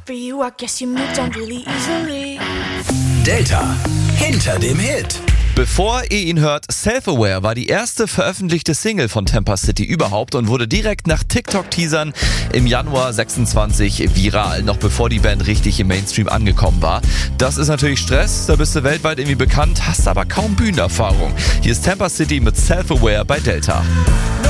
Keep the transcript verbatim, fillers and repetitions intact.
for you, I guess you moved on really easily. Delta hinter dem Hit. Bevor ihr ihn hört, Self-Aware war die erste veröffentlichte Single von Tampa City überhaupt und wurde direkt nach TikTok-Teasern im Januar sechsundzwanzig viral, noch bevor die Band richtig im Mainstream angekommen war. Das ist natürlich Stress, da bist du weltweit irgendwie bekannt, hast aber kaum Bühnenerfahrung. Hier ist Tampa City mit Self-Aware bei Delta.